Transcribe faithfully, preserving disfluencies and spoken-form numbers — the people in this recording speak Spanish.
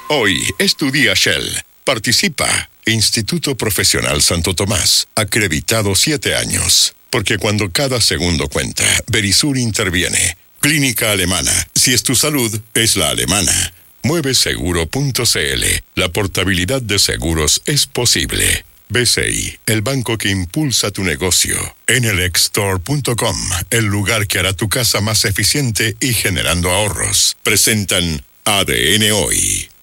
Hoy es tu día Shell. Participa. Instituto Profesional Santo Tomás. Acreditado siete años. Porque cuando cada segundo cuenta, Verisur interviene. Clínica Alemana. Si es tu salud, es la alemana. Mueveseguro punto c l. La portabilidad de seguros es posible. B C I, el banco que impulsa tu negocio. Enelec Store punto com, el lugar que hará tu casa más eficiente y generando ahorros. Presentan A D N Hoy.